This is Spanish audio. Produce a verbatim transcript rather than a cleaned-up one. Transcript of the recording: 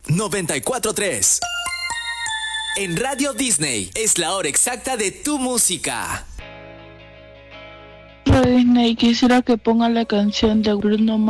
noventa y cuatro punto tres. En Radio Disney es la hora exacta de tu música. Radio Disney, quisiera que ponga la canción de Bruno Mars.